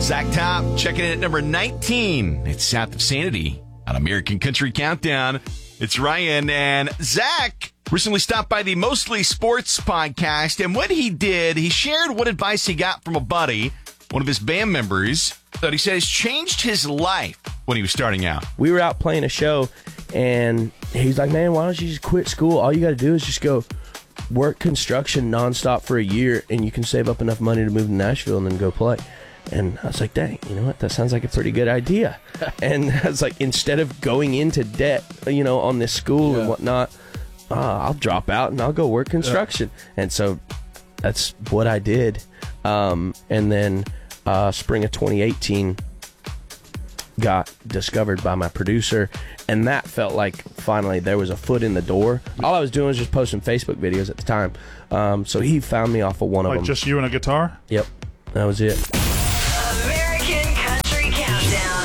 Zach Top checking in at number 19. It's South of Sanity on American Country Countdown. It's Ryan and Zach recently stopped by the Mostly Sports podcast, and what he did, he shared what advice he got from a buddy, one of his band members, that he says changed his life when he was starting out. We were out playing a show, and he's like, man, why don't you just quit school? All you got to do is just go work construction nonstop for a year, and you can save up enough money to move to Nashville and then go play. And I was like, dang, you know what? That sounds like a pretty good idea. And I was like, instead of going into debt, on this school and whatnot, I'll drop out and I'll go work construction. And so that's what I did. And then spring of 2018 got discovered by my producer, and that felt like finally there was a foot in the door. All I was doing was just posting Facebook videos at the time. So he found me off of one of them. Just you and a guitar? Yep, that was it. American Country Countdown.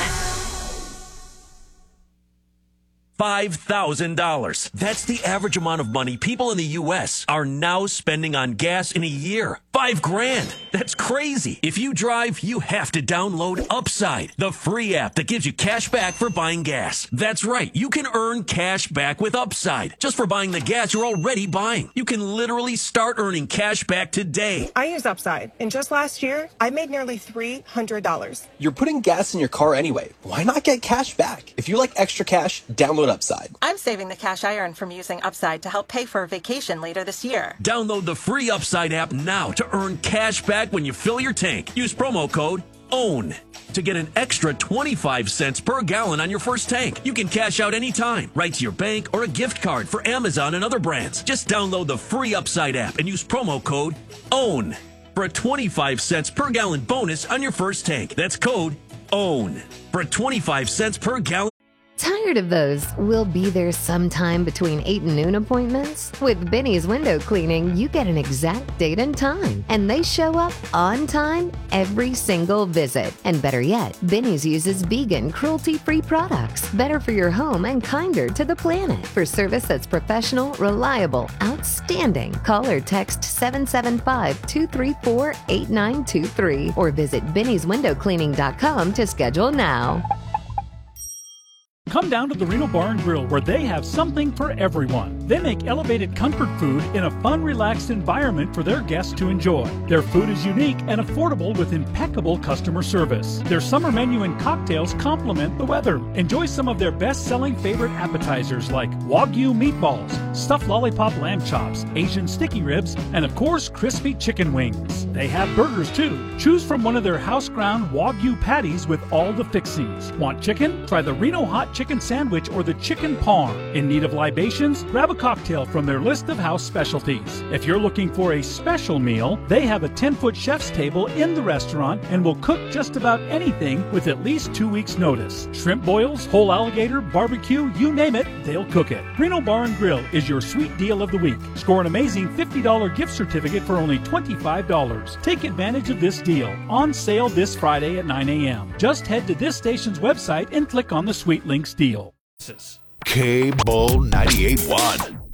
$5,000. That's the average amount of money people in the U.S. are now spending on gas in a year. $5,000. That's crazy. If you drive, you have to download Upside, the free app that gives you cash back for buying gas. That's right. You can earn cash back with Upside just for buying the gas you're already buying. You can literally start earning cash back today. I use Upside, and just last year, I made nearly $300. You're putting gas in your car anyway. Why not get cash back? If you like extra cash, download Upside. I'm saving the cash I earn from using Upside to help pay for a vacation later this year. Download the free Upside app now to earn cash back when you fill your tank. Use promo code OWN to get an extra 25 cents per gallon on your first tank. You can cash out anytime, right to your bank or a gift card for Amazon and other brands. Just download the free Upside app and use promo code OWN for a 25 cents per gallon bonus on your first tank. That's code OWN for a 25 cents per gallon. Tired of those "we'll be there sometime between 8 and noon" appointments? With Benny's Window Cleaning, you get an exact date and time, and they show up on time every single visit. And better yet, Benny's uses vegan, cruelty-free products, better for your home and kinder to the planet. For service that's professional, reliable, outstanding, call or text 775-234-8923 or visit bennyswindowcleaning.com to schedule now. Come down to the Reno Bar and Grill, where they have something for everyone. They make elevated comfort food in a fun, relaxed environment for their guests to enjoy. Their food is unique and affordable with impeccable customer service. Their summer menu and cocktails complement the weather. Enjoy some of their best-selling favorite appetizers like Wagyu meatballs, stuffed lollipop lamb chops, Asian sticky ribs, and of course, crispy chicken wings. They have burgers too. Choose from one of their house-ground Wagyu patties with all the fixings. Want chicken? Try the Reno Hot Chicken Sandwich or the Chicken Parm. In need of libations? Grab a cocktail from their list of house specialties. If you're looking for a special meal, they have a 10-foot chef's table in the restaurant and will cook just about anything with at least 2 weeks' notice. Shrimp boils, whole alligator, barbecue, you name it, they'll cook it. Reno Bar and Grill is your sweet deal of the week. Score an amazing $50 gift certificate for only $25. Take advantage of this deal. On sale this Friday at 9 a.m. Just head to this station's website and click on the Sweet Links deal. K-Bull 98.1.